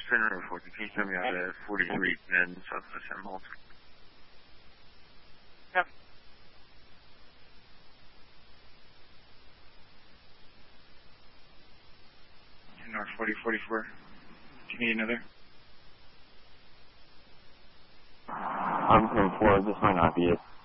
Center report. Can you tell me out at 43 and Southwest San Malta? Yep. North 4044. Do you need another? I'm 10-4. This might not be it.